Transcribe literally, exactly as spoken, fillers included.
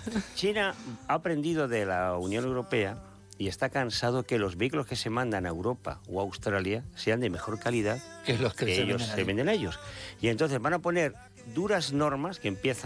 China ha aprendido de la Unión Europea y está cansado que los vehículos que se mandan a Europa o a Australia sean de mejor calidad Que los que que se ellos venden se allí. venden a ellos. Y entonces van a poner duras normas que empiezan